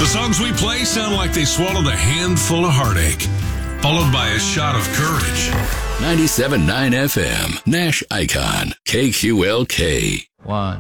songs we play sound like they swallowed a handful of heartache, followed by a shot of courage. 97.9 FM, Nash Icon, KQLK. 1,